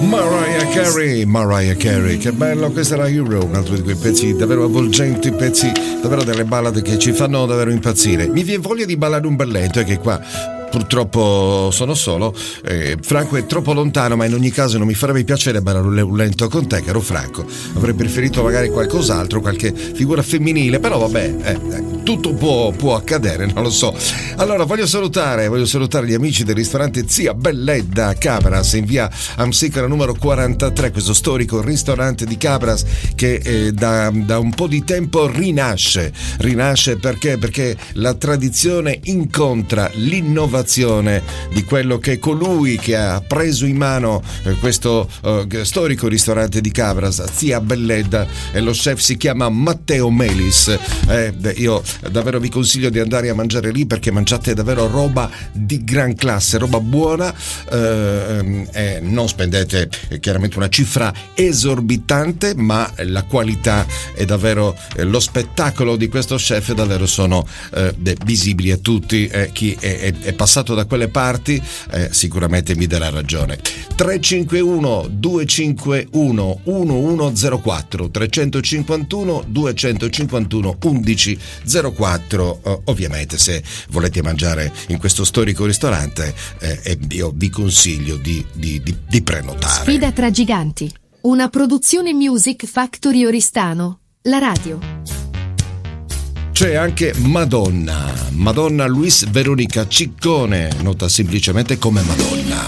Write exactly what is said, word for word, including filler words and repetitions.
Mariah Carey, Mariah Carey, che bello, questa era Hero, un altro di quei pezzi davvero avvolgenti, pezzi davvero delle ballade che ci fanno davvero impazzire. Mi viene voglia di ballare un balletto, è che qua purtroppo sono solo, eh, Franco è troppo lontano, ma in ogni caso non mi farebbe piacere ballare un lento con te, caro Franco. Avrei preferito magari qualcos'altro, qualche figura femminile, però vabbè, eh, tutto può, può accadere, non lo so. Allora voglio salutare, voglio salutare gli amici del ristorante Zia Belledda a Cabras, in via Amsicora numero quarantatré, questo storico ristorante di Cabras che eh, da, da un po' di tempo rinasce, rinasce perché? Perché la tradizione incontra l'innovazione di quello che è colui che ha preso in mano eh, questo eh, storico ristorante di Cabras, Zia Belledda, e lo chef si chiama Matteo Melis. Eh, io davvero vi consiglio di andare a mangiare lì perché mangiate davvero roba di gran classe, roba buona, eh, eh, non spendete eh, chiaramente una cifra esorbitante, ma la qualità è davvero, eh, lo spettacolo di questo chef davvero sono eh, visibili a tutti. Eh, chi è, è, è passato da quelle parti eh, sicuramente mi darà ragione. Tre cinque uno due cinque uno uno uno zero quattro tre cinque uno due cinque uno uno uno zero quattro. eh, ovviamente se volete mangiare in questo storico ristorante eh, io vi consiglio di, di, di, di prenotare. Sfida tra giganti, una produzione Music Factory Oristano, la radio. C'è anche Madonna, Madonna Luis Veronica Ciccone, nota semplicemente come Madonna.